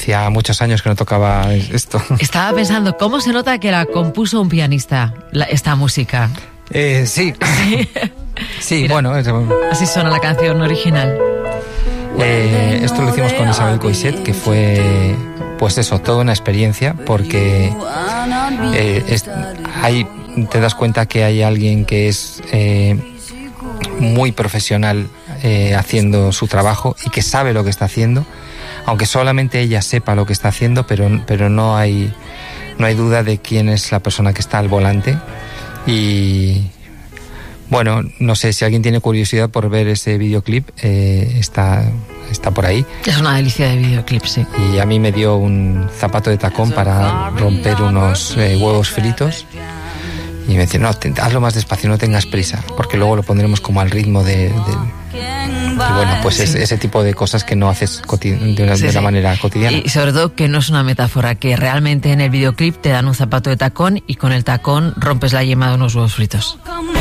hacía muchos años que no tocaba esto. Estaba pensando, ¿cómo se nota que la compuso un pianista, esta música? Sí. Sí, mira, bueno. Así suena la canción original. Esto lo hicimos con Isabel Coixet, que fue, pues eso, toda una experiencia, porque te das cuenta que hay alguien que es muy profesional haciendo su trabajo y que sabe lo que está haciendo, aunque solamente ella sepa lo que está haciendo, pero no hay duda de quién es la persona que está al volante. Y bueno, no sé, si alguien tiene curiosidad por ver ese videoclip, está por ahí. Es una delicia de videoclip, sí. Y a mí me dio un zapato de tacón para romper unos huevos fritos. Y me decía, no, hazlo más despacio, no tengas prisa, porque luego lo pondremos como al ritmo de y bueno, pues sí. Ese tipo de cosas que no haces de una manera cotidiana. Y sobre todo que no es una metáfora, que realmente en el videoclip te dan un zapato de tacón y con el tacón rompes la yema de unos huevos fritos.